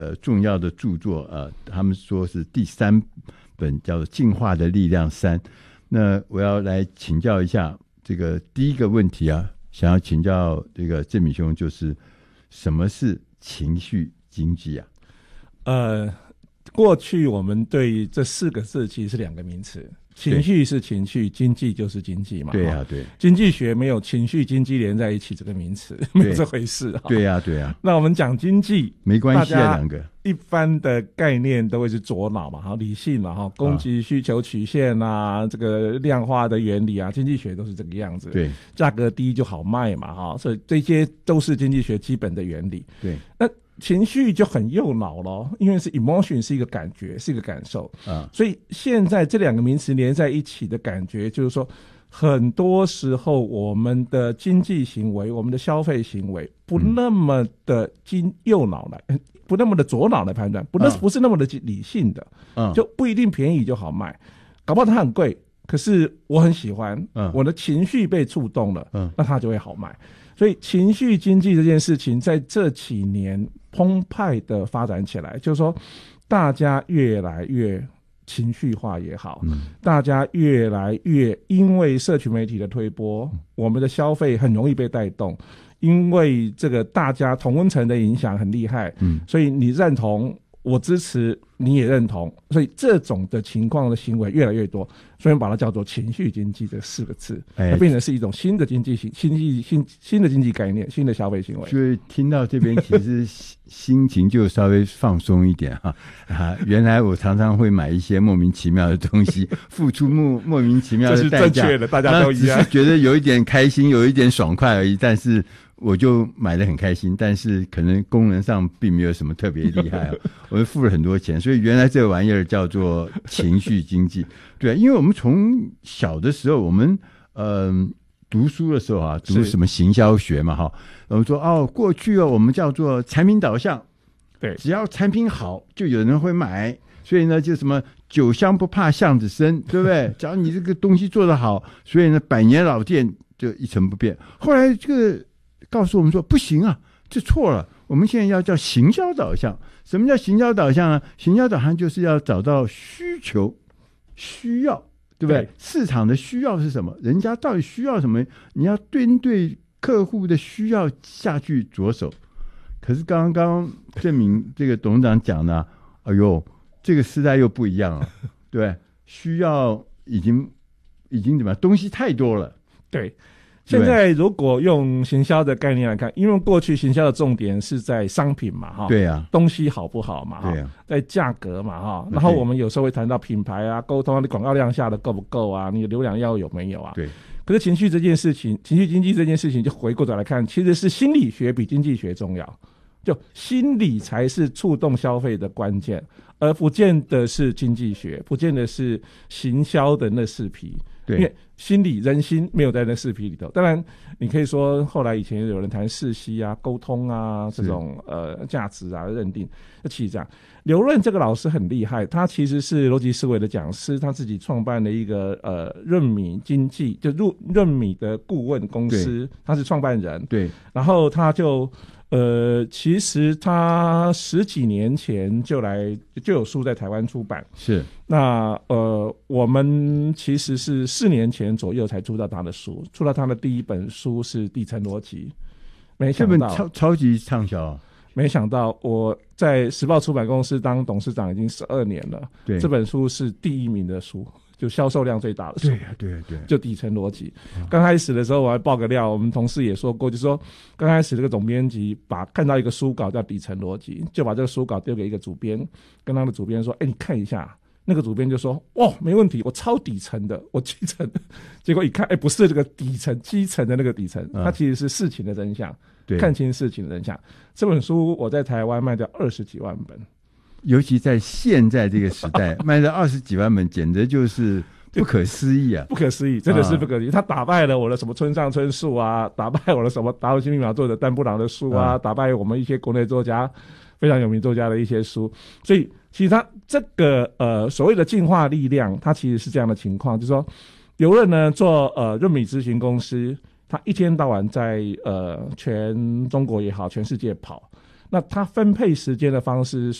重要的著作他们说是第3本叫做《进化的力量3》。那我要来请教一下这个第一个问题啊，想要请教这个振敏兄，就是什么是情绪经济啊？ 过去我们对这4个字其实是2个名词，情绪是情绪，经济就是经济嘛。 对啊，对。 经济学没有情绪经济连在一起这个名词，没有这回事。 对啊，对啊。 那我们讲经济没关系啊，2个一般的概念都会是左脑嘛，理性嘛，供给需求曲线啊，这个量化的原理啊，经济学都是这个样子。 对， 价格低就好卖嘛，所以这些都是经济学基本的原理。 对， 那情绪就很右脑咯，因为是 emotion 是一个感觉，是一个感受所以现在这2个名词连在一起的感觉就是说，很多时候我们的经济行为，我们的消费行为不那么的右脑来不那么的左脑来判断，不是那么的理性的就不一定便宜就好卖，搞不好它很贵，可是我很喜欢我的情绪被触动了那它就会好卖。所以情绪经济这件事情在这几年澎湃的发展起来，就是说大家越来越情绪化也好大家越来越因为社群媒体的推播我们的消费很容易被带动，因为这个大家同温层的影响很厉害所以你认同我支持你也认同，所以这种的情况的行为越来越多，所以把它叫做情绪经济这4个字它变成是一种新的经济新的经济概念，新的消费行为。 所以听到这边其实心情就稍微放松一点原来我常常会买一些莫名其妙的东西付出莫名其妙的代价， 这是正确的，大家都一样， 只是觉得有一点开心有一点爽快而已，但是我就买得很开心，但是可能功能上并没有什么特别厉害我就付了很多钱，所以原来这个玩意儿叫做情绪经济对，因为我们从小的时候我们读书的时候读什么行销学嘛我们说过去我们叫做产品导向， 对， 只要产品好就有人会买，所以呢就什么酒香不怕巷子深，对不对只要你这个东西做得好，所以呢百年老店就一成不变。后来这个告诉我们说不行啊，这错了，我们现在要叫行销导向。什么叫行销导向呢？行销导向就是要找到需求需要，对不对？市场的需要是什么，人家到底需要什么，你要针对客户的需要下去着手。可是刚刚振敏这个董事长讲的哎呦这个时代又不一样了对，需要已经怎么样，东西太多了。 对，现在如果用行销的概念来看，因为过去行销的重点是在商品嘛对啊， 东西好不好嘛对啊， 在价格嘛然后我们有时候会谈到品牌沟通你广告量下的够不够你的流量要有没有对。可是情绪这件事情，情绪经济这件事情，就回过头来看，其实是心理学比经济学重要，就心理才是触动消费的关键，而不见得是经济学，不见得是行销的那4匹。因为心理人心没有在那4匹里头。当然你可以说后来以前有人谈世析沟通这种价值认定，其实这样。刘润这个老师很厉害，他其实是逻辑思维的讲师，他自己创办了一个润米经济，就润米的顾问公司，他是创办人。对，然后他就其实他10几年前就有书在台湾出版，是那我们其实是4年前左右才出到他的书，出到他的第一本书是《底层逻辑》，没想到这本超级畅销， 没想到我在时报出版公司当董事长已经12年了，对，这本书是第1名的书，就销售量最大的书，对，就底层逻辑。刚开始的时候我还爆个料，我们同事也说过，就是说刚开始这个总编辑看到一个书稿叫底层逻辑，就把这个书稿丢给一个主编，跟他的主编说你看一下，那个主编就说没问题，我超底层的，我基层的。结果一看不是这个底层基层的那个底层，它其实是事情的真相，看清事情的真相。这本书我在台湾卖掉20几万本， 尤其在现在这个时代卖到20几万本，简直就是不可思议啊！ 不可思议，真的是不可思议。他打败了我的什么村上春树打败我的什么达文西密码作者丹布朗的书打败我们一些国内作家非常有名作家的一些书。所以其实他这个所谓的进化力量，它其实是这样的情况，就是说刘润呢做润米咨询公司，他一天到晚在全中国也好，全世界跑。 那他分配时间的方式是